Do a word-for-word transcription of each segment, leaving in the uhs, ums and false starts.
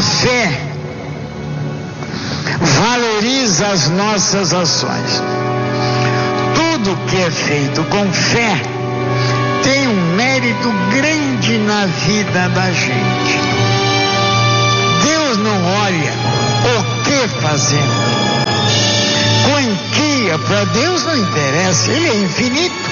A fé valoriza as nossas ações. Tudo que é feito com fé tem um mérito grande na vida da gente. Deus não olha o que fazemos. Quantia para Deus não interessa, Ele é infinito.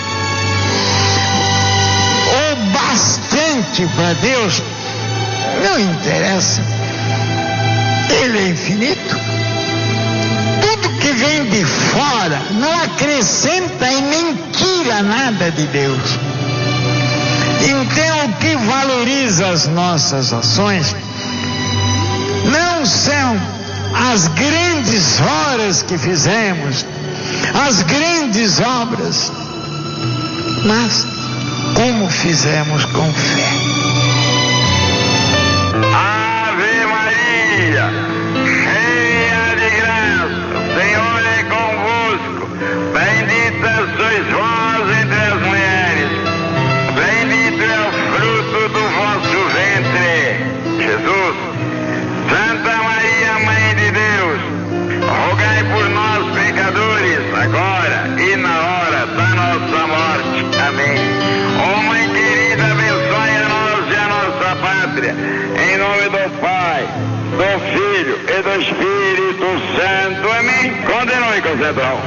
O bastante para Deus não interessa, Ele é infinito. Tudo que vem de fora não acrescenta e nem tira nada de Deus. Então, o que valoriza as nossas ações não são as grandes horas que fizemos, as grandes obras, mas como fizemos com fé. Ave Maria, cheia de graça, o Senhor é convosco. Bendita sois vós entre as mulheres, bendito é o fruto do vosso ventre, Jesus. Santa Maria, Mãe de Deus, rogai por nós pecadores, agora e na hora da nossa morte. Amém. Ó Mãe querida, abençoe a nós e a nossa pátria, em nome do Pai, do Filho e do Espírito Santo. Amém. Continue, Concentral.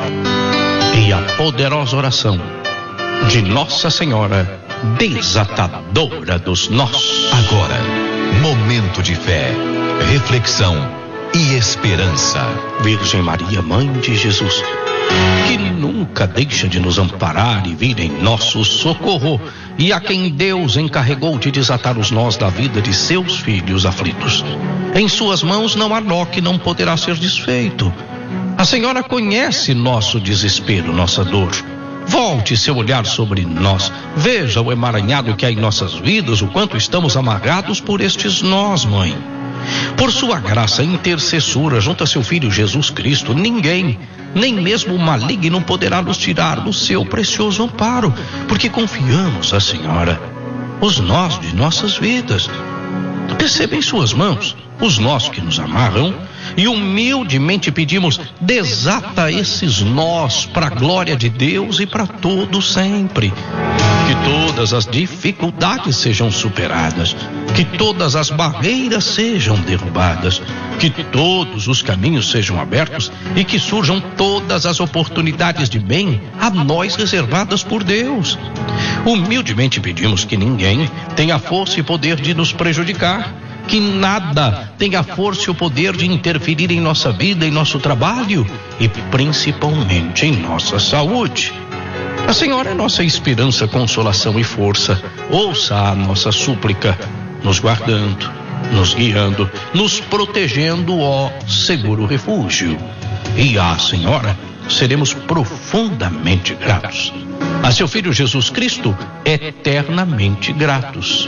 E a poderosa oração de Nossa Senhora, desatadora dos nós. Agora, momento de fé, reflexão e esperança. Virgem Maria, Mãe de Jesus, que nunca deixa de nos amparar e vir em nosso socorro, e a quem Deus encarregou de desatar os nós da vida de seus filhos aflitos. Em suas mãos não há nó que não poderá ser desfeito. A Senhora conhece nosso desespero, nossa dor. Volte seu olhar sobre nós, veja o emaranhado que há em nossas vidas, o quanto estamos amarrados por estes nós, Mãe. Por sua graça intercessora junto a seu Filho Jesus Cristo, ninguém, nem mesmo o maligno, poderá nos tirar do seu precioso amparo, porque confiamos à Senhora os nós de nossas vidas. Receba em suas mãos os nós que nos amarram e humildemente pedimos: desata esses nós para a glória de Deus e para todo sempre. Que todas as dificuldades sejam superadas, que todas as barreiras sejam derrubadas, que todos os caminhos sejam abertos e que surjam todas as oportunidades de bem a nós reservadas por Deus. Humildemente pedimos que ninguém tenha força e poder de nos prejudicar, que nada tenha força e o poder de interferir em nossa vida, em nosso trabalho e principalmente em nossa saúde. A Senhora é nossa esperança, consolação e força. Ouça a nossa súplica, nos guardando, nos guiando, nos protegendo, ó seguro refúgio. E à Senhora seremos profundamente gratos. A seu Filho Jesus Cristo, eternamente gratos.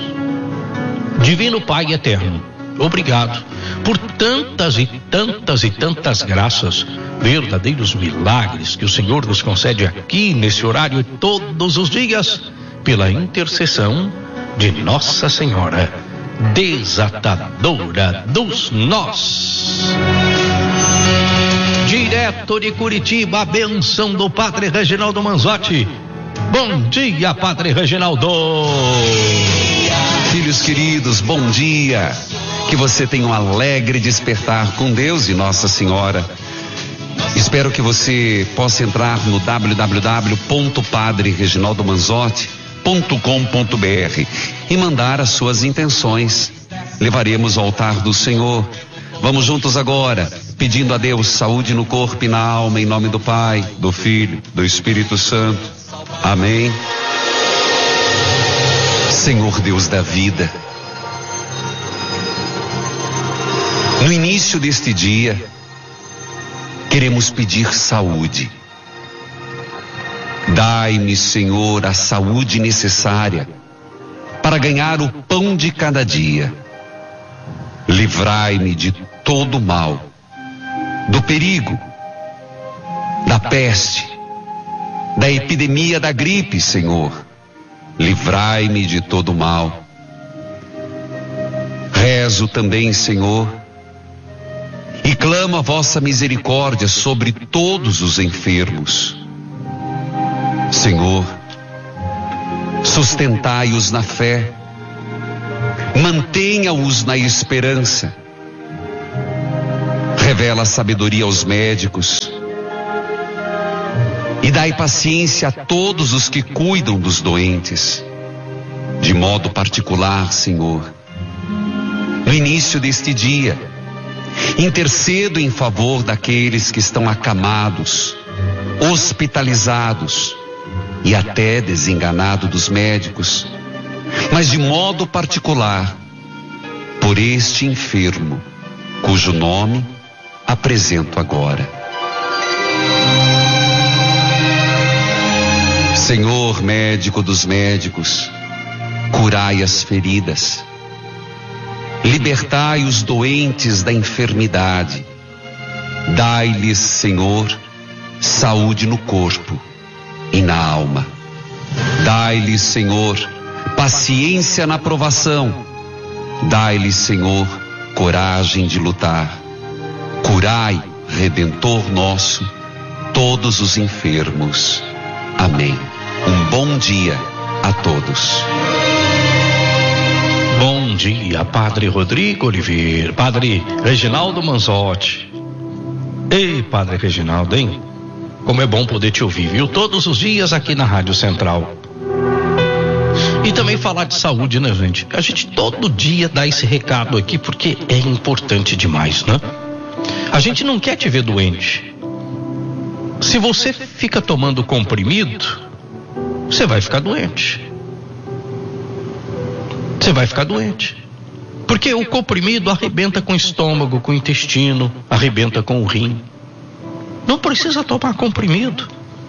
Divino Pai eterno, obrigado por tantas e tantas e tantas graças, verdadeiros milagres que o Senhor nos concede aqui nesse horário todos os dias, pela intercessão de Nossa Senhora, desatadora dos nós. Direto de Curitiba, a bênção do Padre Reginaldo Manzotti. Bom dia, Padre Reginaldo. Filhos queridos, bom dia. Que você tenha um alegre despertar com Deus e Nossa Senhora. Espero que você possa entrar no w w w ponto padre reginaldo manzotti ponto com ponto b r e mandar as suas intenções. Levaremos ao altar do Senhor. Vamos juntos agora, pedindo a Deus saúde no corpo e na alma, em nome do Pai, do Filho, do Espírito Santo. Amém. Senhor Deus da vida, no início deste dia, queremos pedir saúde. Dai-me, Senhor, a saúde necessária para ganhar o pão de cada dia. Livrai-me de todo mal, do perigo, da peste, da epidemia da gripe, Senhor. Livrai-me de todo mal. Rezo também, Senhor, e clamo a vossa misericórdia sobre todos os enfermos. Senhor, sustentai-os na fé, mantenha-os na esperança. Revela sabedoria aos médicos e dai paciência a todos os que cuidam dos doentes. De modo particular, Senhor, no início deste dia, intercedo em favor daqueles que estão acamados, hospitalizados e até desenganados dos médicos, mas de modo particular, por este enfermo, cujo nome apresento agora. Senhor médico dos médicos, curai as feridas, libertai os doentes da enfermidade, dai-lhes, Senhor, saúde no corpo e na alma. Dai-lhes, Senhor, paciência na provação, dai-lhes, Senhor, coragem de lutar. Curai, Redentor nosso, todos os enfermos. Amém. Um bom dia a todos. Bom dia, Padre Rodrigo Oliveira, Padre Reginaldo Manzotti. Ei, Padre Reginaldo, hein? Como é bom poder te ouvir, viu? Todos os dias aqui na Rádio Central. E também falar de saúde, né, gente? A gente todo dia dá esse recado aqui porque é importante demais, né? A gente não quer te ver doente. Se você fica tomando comprimido, você vai ficar doente. Você vai ficar doente. Porque o comprimido arrebenta com o estômago, com o intestino, arrebenta com o rim. Não precisa tomar comprimido.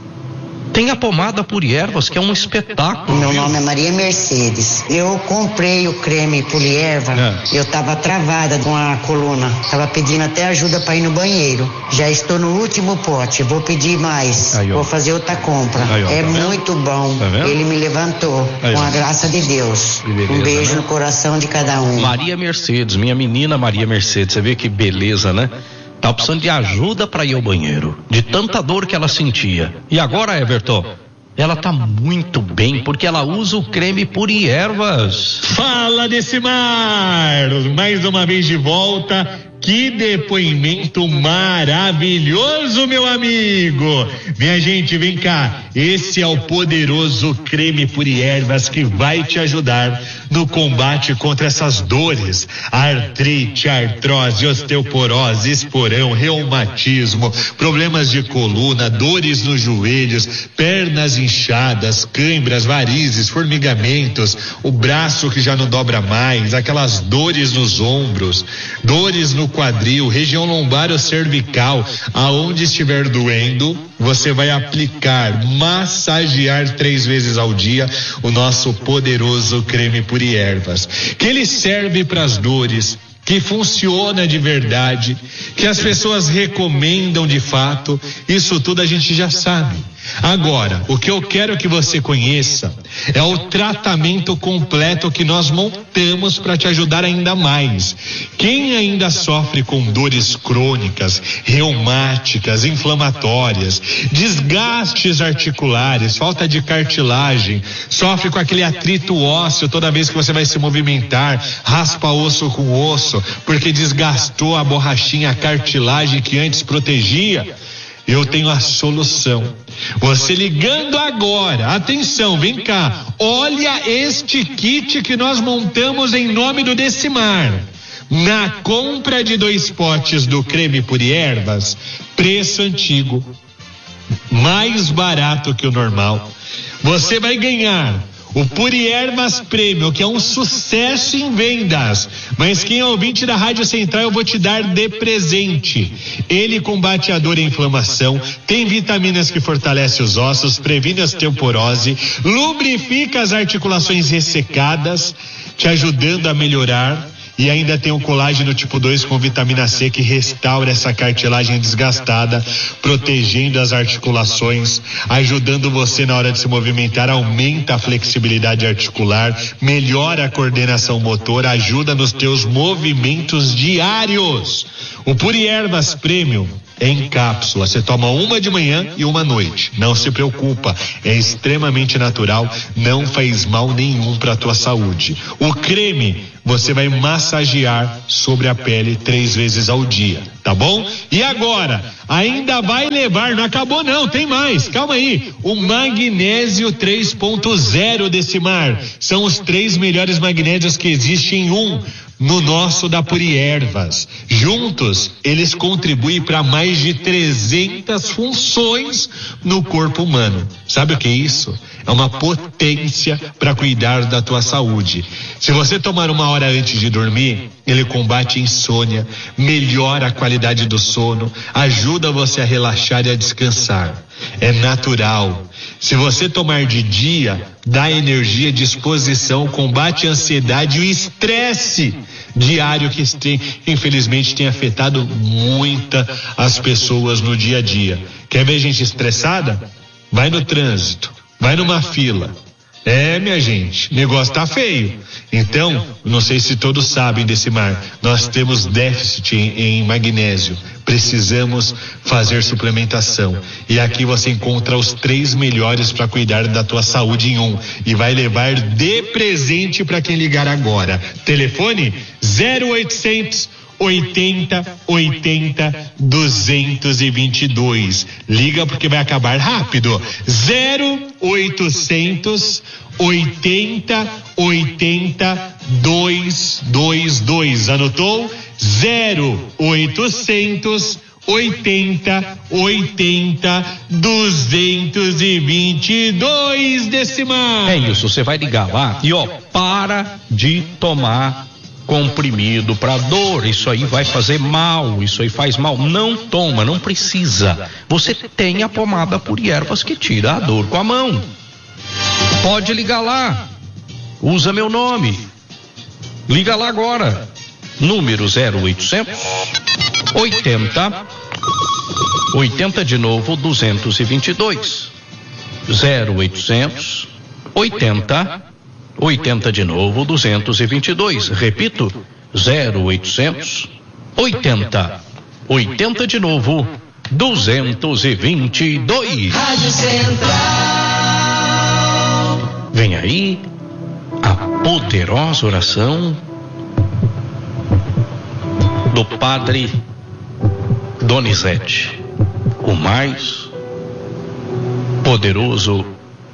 Tem a pomada Puriervas, que é um espetáculo. Meu nome é Maria Mercedes. Eu comprei o creme Purierva. É. Eu estava travada com a coluna. Estava pedindo até ajuda para ir no banheiro. Já estou no último pote. Vou pedir mais. Aí, vou fazer outra compra. Aí, ó, é tá muito bom. Tá Ele me levantou. Aí, com a graça de Deus. Beleza, um beijo, né? No coração de cada um. Maria Mercedes, minha menina Maria Mercedes. Você vê que beleza, né? Tá precisando de ajuda para ir ao banheiro, de tanta dor que ela sentia. E agora, Everton, ela tá muito bem porque ela usa o creme Puriervas. Fala desse mar! Mais uma vez de volta. Que depoimento maravilhoso, meu amigo! Minha gente, vem cá. Esse é o poderoso creme Puriervas que vai te ajudar no combate contra essas dores: artrite, artrose, osteoporose, esporão, reumatismo, problemas de coluna, dores nos joelhos, pernas inchadas, câimbras, varizes, formigamentos, o braço que já não dobra mais, aquelas dores nos ombros, dores no quadril, região lombar ou cervical. Aonde estiver doendo, você vai aplicar, massagear três vezes ao dia o nosso poderoso creme Puriervas, que ele serve para as dores, que funciona de verdade, que as pessoas recomendam de fato. Isso tudo a gente já sabe. Agora, o que eu quero que você conheça é o tratamento completo que nós montamos para te ajudar ainda mais. Quem ainda sofre com dores crônicas, reumáticas, inflamatórias, desgastes articulares, falta de cartilagem, sofre com aquele atrito ósseo toda vez que você vai se movimentar, raspa osso com osso, porque desgastou a borrachinha, a cartilagem que antes protegia, eu tenho a solução. Você ligando agora, atenção, vem cá, olha este kit que nós montamos em nome do Decimar. Na compra de dois potes do creme Puriervas, preço antigo, mais barato que o normal, você vai ganhar o Puriervas Prêmio, que é um sucesso em vendas, mas quem é ouvinte da Rádio Central eu vou te dar de presente. Ele combate a dor e a inflamação, tem vitaminas que fortalecem os ossos, previne a osteoporose, lubrifica as articulações ressecadas, te ajudando a melhorar E ainda tem o colágeno tipo dois com vitamina C que restaura essa cartilagem desgastada, protegendo as articulações, ajudando você na hora de se movimentar, aumenta a flexibilidade articular, melhora a coordenação motora, ajuda nos teus movimentos diários. O Puriervas Premium é em cápsula, você toma uma de manhã e uma à noite. Não se preocupa, é extremamente natural, não faz mal nenhum para a tua saúde. O creme você vai massagear sobre a pele três vezes ao dia, tá bom? E agora, ainda vai levar, não acabou não, tem mais, calma aí. O magnésio três ponto zero desse mar, são os três melhores magnésios que existem em um. No nosso da Puriervas. Juntos, eles contribuem para mais de trezentas funções no corpo humano. Sabe o que é isso? É uma potência para cuidar da tua saúde. Se você tomar uma hora antes de dormir, ele combate insônia, melhora a qualidade do sono, ajuda você a relaxar e a descansar. É natural. Se você tomar de dia, dá energia, disposição, combate a ansiedade e o estresse diário que tem, infelizmente tem afetado muita as pessoas no dia a dia. Quer ver gente estressada? Vai no trânsito, vai numa fila. É, minha gente, o negócio tá feio. Então, não sei se todos sabem desse mar, nós temos déficit em, em magnésio. Precisamos fazer suplementação. E aqui você encontra os três melhores para cuidar da tua saúde em um. E vai levar de presente para quem ligar agora. Telefone zero oitocentos oitenta, oitenta, duzentos e vinte e dois. Liga porque vai acabar rápido. zero oitocentos oitenta, oitenta, duzentos e vinte e dois. Anotou? zero oitocentos oitenta, oitenta, duzentos e vinte e dois, Decimar. É isso, você vai ligar lá e ó, para de tomar comprimido para dor, isso aí vai fazer mal, isso aí faz mal, não toma, não precisa. Você tem a pomada Puriervas que tira a dor com a mão. Pode ligar lá, usa meu nome, liga lá agora, número zero oitocentos oitenta, oitenta de novo, duzentos e vinte e dois, zero oitocentos oitenta, oitenta de novo, duzentos e vinte e dois. Repito, zero oitocentos oitenta, oitenta de novo, duzentos e vinte e dois. Rádio Central. Vem aí a poderosa oração do Padre Donizete, o mais poderoso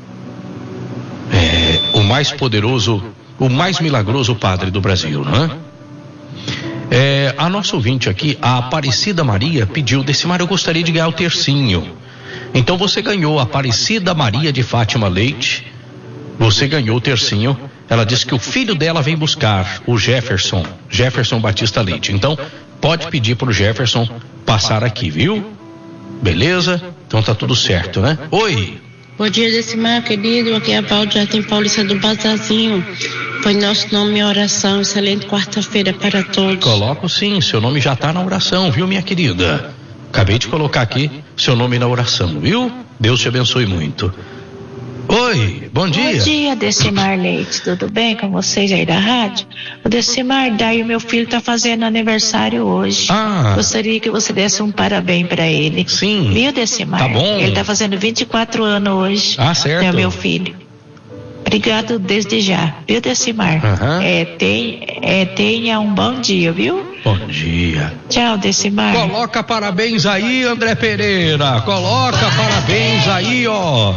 É, o mais poderoso, o mais milagroso padre do Brasil, não é? É, a nossa ouvinte aqui, a Aparecida Maria, pediu: Decimar, eu gostaria de ganhar o tercinho. Então você ganhou a Aparecida Maria de Fátima Leite, você ganhou o tercinho. Ela disse que o filho dela vem buscar, o Jefferson, Jefferson Batista Leite. Então pode pedir pro Jefferson passar aqui, viu? Beleza? Então tá tudo certo, né? Oi! Bom dia, Decimar, querido. Aqui é a Val de Jardim Paulista do Bazarzinho. Põe nosso nome em oração. Excelente quarta-feira para todos. Coloco sim, seu nome já está na oração, viu, minha querida? Acabei de colocar aqui seu nome na oração, viu? Deus te abençoe muito. Oi, bom dia. Bom dia, Decimar Leite, tudo bem com vocês aí da rádio? O Decimar, daí o meu filho tá fazendo aniversário hoje. Ah. Gostaria que você desse um parabéns pra ele. Sim. Viu, Decimar? Tá bom. Ele tá fazendo vinte e quatro anos hoje. Ah, certo. É o meu filho. Obrigado desde já, viu, Decimar? Uhum. É, tem, é, tenha um bom dia, viu? Bom dia. Tchau, Decimar. Coloca parabéns aí, André Pereira. Coloca parabéns aí, ó.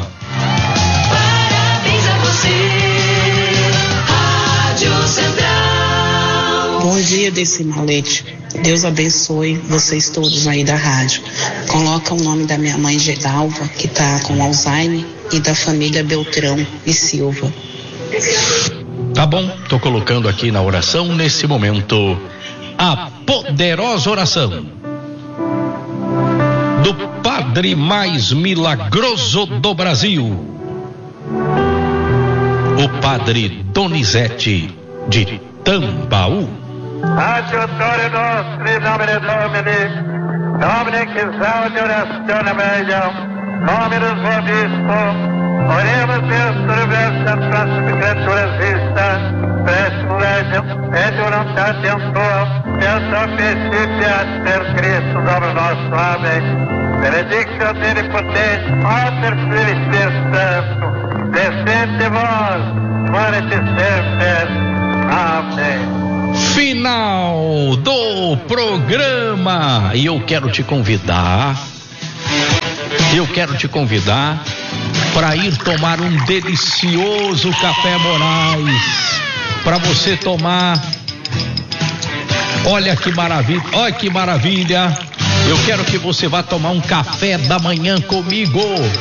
Rádio Central. Bom dia, Decimar Leite. Deus abençoe vocês todos aí da rádio. Coloca o nome da minha mãe Gedalva, que tá com Alzheimer, e da família Beltrão e Silva. Tá bom, tô colocando aqui na oração, nesse momento, a poderosa oração do Padre mais milagroso do Brasil, o Padre Donizete de Tambaú. Adiutore nostri, nomine Domini, Domine che salve orazione meglio, nomine Obispo, oremos Deus verso a próxima criatura vista, presto legem, et voluntatem tua, pensa principia per Cristo, Domine nosso, amém. Benedictio Omnipotente, Pater, Filho e Espírito Santo, descende vós, morete sempre, amém. Final do programa. E eu quero te convidar, eu quero te convidar para ir tomar um delicioso café Moraes, para você tomar. Olha que maravilha, olha que maravilha. Eu quero que você vá tomar um café da manhã comigo.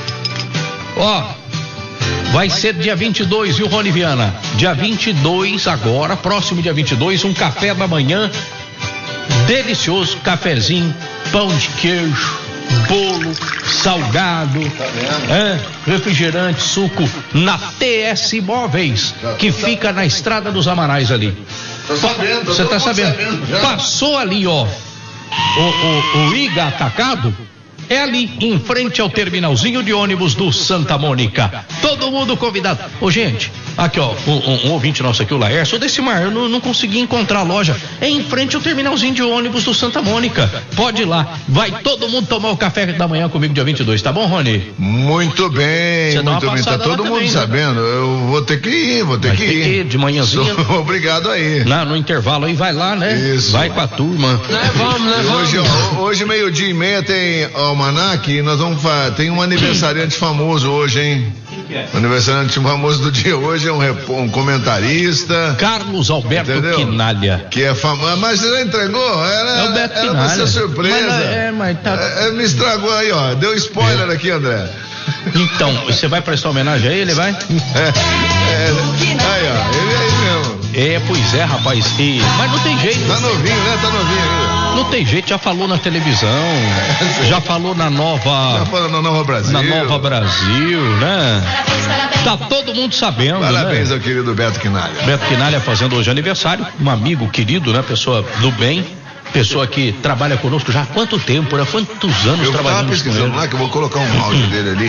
Ó, vai ser dia vinte e dois, viu, Rony Viana? Dia vinte e dois agora, próximo dia vinte e dois, um café da manhã delicioso, cafezinho, pão de queijo, bolo, salgado, é, refrigerante, suco, na T S Móveis, que fica na Estrada dos Amarais ali. Você tá sabendo? Passou ali, ó, o, o, o Iga Atacado. É ali, em frente ao terminalzinho de ônibus do Santa Mônica. Todo mundo convidado. Ô, gente, aqui, ó, um, um, um ouvinte nosso aqui, o Laércio. Ô, Decimar, eu não, não consegui encontrar a loja. É em frente ao terminalzinho de ônibus do Santa Mônica. Pode ir lá. Vai todo mundo tomar o café da manhã comigo dia vinte e dois, tá bom, Rony? Muito bem, muito bem. Tá todo mundo também, sabendo. Né? Eu vou ter que ir, vou ter Vai que ir. Que ir. De manhãzinha. Sou obrigado aí. Na, no intervalo aí, vai lá, né? Isso. Vai com a turma. Né, vamos, né, vamos. Hoje, hoje meio-dia e meia, tem Almanac, nós vamos fa- tem um aniversariante famoso hoje, hein? Que é? O aniversariante famoso do dia hoje é um, rep- um comentarista. Carlos Alberto entendeu? Quinalha. Que é famoso. Mas você já entregou? Era, é o Beto era Quinalha. Pra ser surpresa. Mas, é, mas tá... é, me estragou aí, ó. Deu spoiler aqui, André. Então, você vai prestar homenagem a ele, vai? É, é, aí, ó, ele é aí mesmo. É, pois é, rapaz. E... Mas não tem jeito. Tá novinho, né? Tá novinho aí. Não tem jeito, já falou na televisão, é, já falou na Nova... Já falou na Nova Brasil. Na Nova Brasil, né? Tá todo mundo sabendo, Parabéns né? ao querido Beto Quinalha. Beto Quinalha fazendo hoje aniversário, um amigo querido, né? Pessoa do bem. Pessoa que trabalha conosco já há quanto tempo, né? Quantos anos eu trabalhando com ele? Eu estava pesquisando lá, que eu vou colocar um áudio dele ali.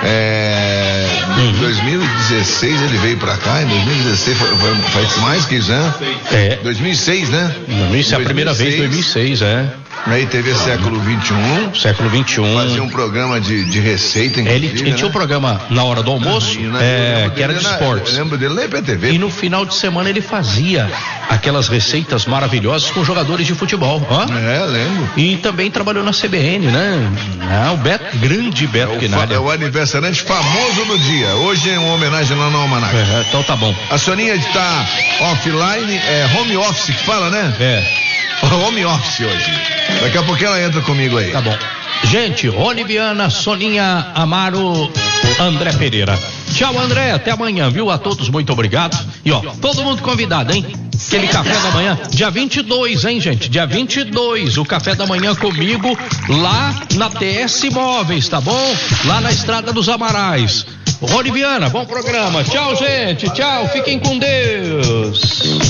É, em dois mil e dezesseis ele veio pra cá, em dois mil e dezesseis foi, foi, faz mais que isso, né? É. dois mil e seis, né? dois mil e seis, a primeira vez, dois mil e seis, é. Aí teve século vinte e um. Século vinte e um. Fazia um programa de, de receita, ele, ele né? tinha um programa na hora do almoço, ah, é, que era de esportes. Eu lembro dele lá em P T V. E no final de semana ele fazia aquelas receitas maravilhosas com jogadores de futebol. Ó. É, lembro. E também trabalhou na C B N, né? Ah, o Beto, grande Beto é Quinalha. É o aniversariante famoso do dia. Hoje é uma homenagem lá no Almanac. É, então tá bom. A Soninha está offline, é home office que fala, né? É. Home office hoje. Daqui a pouco ela entra comigo aí. Tá bom. Gente, Rony Viana, Soninha, Amaro, André Pereira. Tchau, André, até amanhã, viu? A todos, muito obrigado. E ó, todo mundo convidado, hein? Aquele café da manhã, dia vinte e dois, hein, gente? Dia vinte e dois, o café da manhã comigo lá na T S Móveis, tá bom? Lá na Estrada dos Amarais. Rony Viana, bom programa. Tchau, gente. Tchau, fiquem com Deus.